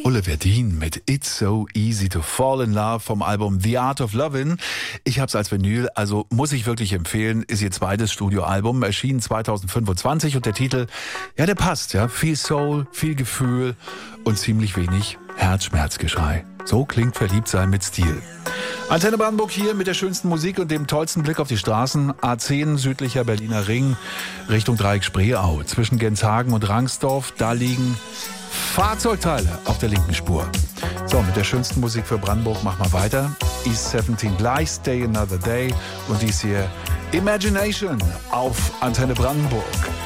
Oliver Dean mit It's So Easy to Fall in Love vom Album The Art of Lovin'. Ich hab's als Vinyl, also muss ich wirklich empfehlen, ist ihr zweites Studioalbum, erschienen 2025 und der Titel, ja, der passt, ja, viel Soul, viel Gefühl und ziemlich wenig Herzschmerzgeschrei. So klingt Verliebtsein mit Stil. Antenne Brandenburg hier mit der schönsten Musik und dem tollsten Blick auf die Straßen. A10 südlicher Berliner Ring Richtung Dreieck Spreeau. Zwischen Genshagen und Rangsdorf, da liegen Fahrzeugteile auf der linken Spur. So, mit der schönsten Musik für Brandenburg machen wir weiter. East 17 gleich, Stay Another Day und dies hier Imagination auf Antenne Brandenburg.